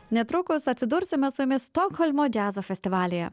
Netrukus atsidursime su jumis Stokholmo džiazo festivalyje.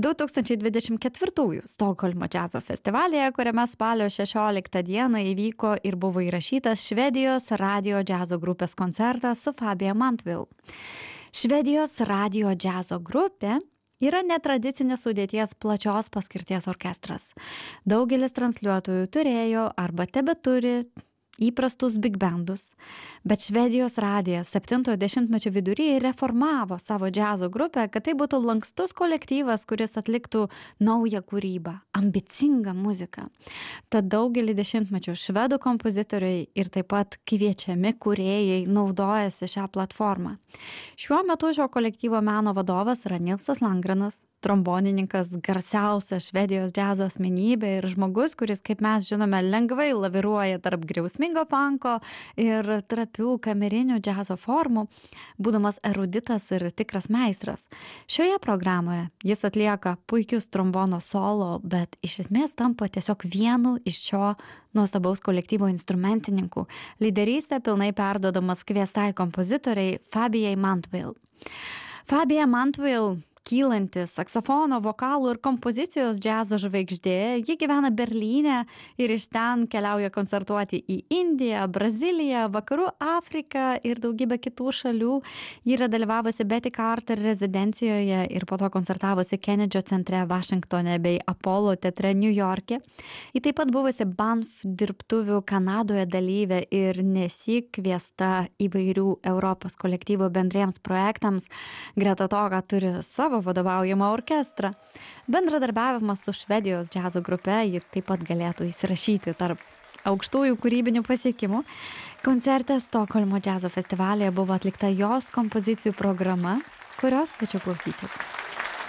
2024 Stokholmo džiazo festivalyje, kuriame spalio 16 dieną įvyko ir buvo įrašytas Švedijos radio džiazo grupės koncertas su Fabija Mantvil. Švedijos radio džiazo grupė yra netradicinės sudėties plačios paskirties orkestras. Daugelis transliuotojų turėjo arba tebeturi įprastus big bandus, bet Švedijos radijas 70-mečio vidury reformavo savo džiazo grupę, kad tai būtų lankstus kolektyvas, kuris atliktų naują kūrybą, ambicingą muziką. Tad daugelį dešimtmečių švedų kompozitoriai ir taip pat kviečiami kūrėjai naudojasi šią platformą. Šiuo metu šio kolektyvo meno vadovas yra Nilsas Landgrenas, trombonininkas, garsiausia Švedijos džiazo asmenybė ir žmogus, kuris, kaip mes žinome, lengvai laviruoja tarp griausmingo panko ir trapių kamerinių džiazo formų, būdamas eruditas ir tikras meistras. Šioje programoje jis atlieka puikius trombono solo, bet iš esmės tampa tiesiog vienu iš šio nuostabaus kolektyvo instrumentininkų, lyderystę pilnai perduodamas kviestai kompozitoriai Fabijai Mantvil. Fabija Mantvil, kylanti saksofono, vokalų ir kompozicijos džiazo žvaigždė, ji gyvena Berlyne ir iš ten keliauja koncertuoti į Indiją, Braziliją, Vakarų Afriką ir daugybę kitų šalių. Ji yra dalyvavusi Betty Carter rezidencijoje ir po to koncertavusi Kenedžio centre Vašingtone bei Apollo teatre New York'e. Ji taip pat buvusi Banff dirbtuvių Kanadoje dalyvė ir nesyk kviesta įvairių Europos kolektyvų bendriems projektams, greta to, kad turi savo vadovaujamą orkestrą. Bendradarbiavimas su Švedijos džiazo grupe ji taip pat galėtų įsirašyti tarp aukštųjų kūrybinių pasiekimų. Koncerte Stokholmo džiazo festivalyje buvo atlikta jos kompozicijų programa, kurios kviečiu klausytis.